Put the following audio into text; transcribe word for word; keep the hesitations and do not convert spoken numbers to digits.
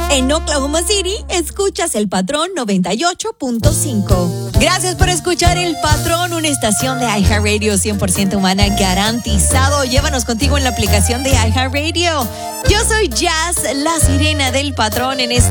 En Oklahoma City, escuchas El Patrón noventa y ocho punto cinco. Gracias por escuchar El Patrón, una estación de iHeartRadio cien por ciento humana garantizado. Llévanos contigo en la aplicación de iHeartRadio. Yo soy Jazz, la sirena del Patrón en este